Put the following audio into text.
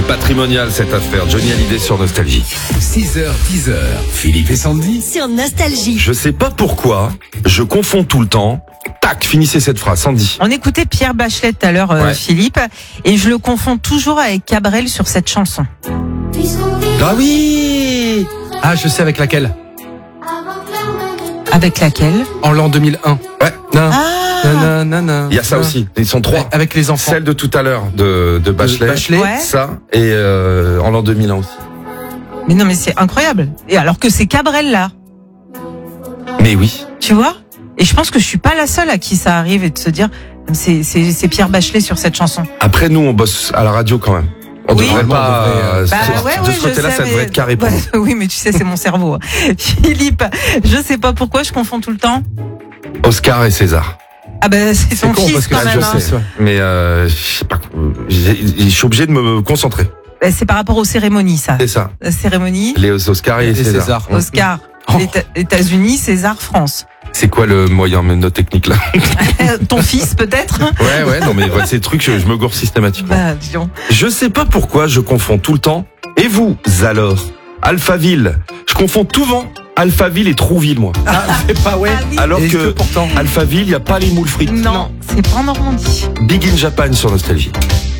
C'est patrimonial cette affaire. Johnny Hallyday sur Nostalgie. 6h, 10h, Philippe et Sandy. Sur Nostalgie. Je sais pas pourquoi, je confonds tout le temps. Tac, finissez cette phrase, Sandy. On écoutait Pierre Bachelet tout à l'heure, Ouais. Philippe, et je le confonds toujours avec Cabrel sur cette chanson. Ah oui. Ah, je sais avec laquelle. Avec laquelle? En l'an 2001. Ouais, il y a ça aussi. Ils sont trois. Avec les enfants. Celle de tout à l'heure de Bachelet. Ouais. Ça, et en l'an 2001 aussi. Mais non, mais c'est incroyable. Et alors que c'est Cabrel là, Mais oui. tu vois? Et je pense que je suis pas la seule à qui ça arrive et de se dire, c'est Pierre Bachelet sur cette chanson. Après, nous, on bosse à la radio quand même. On Oui. devrait pas... de ce je côté-là, sais, ça devrait être carré pour nous. Oui, mais tu sais, c'est mon cerveau. Philippe, je sais pas pourquoi je confonds tout le temps. Oscar et César. Ah ben, c'est ton con, fils parce que quand là, même. je hein. sais. Mais je sais pas. Je suis obligé de me concentrer. Ben, c'est par rapport aux cérémonies, ça. C'est ça. La cérémonie, Les Oscar et César. César. Oscar, Oh. États-Unis, César, France. C'est quoi le moyen mnémotechnique là? Ton fils, peut-être? Ouais, non mais voilà, ces trucs, je me gourre systématiquement. Bah, disons. Je sais pas pourquoi je confonds tout le temps. Et vous, alors? Alphaville. Je confonds souvent Alphaville et Trouville, moi. Ah, c'est pas ouais. Ah oui. Alors Et que pourtant. Alphaville, il y a pas les moules frites. Non, c'est pas en Normandie. Big in Japan sur Nostalgie.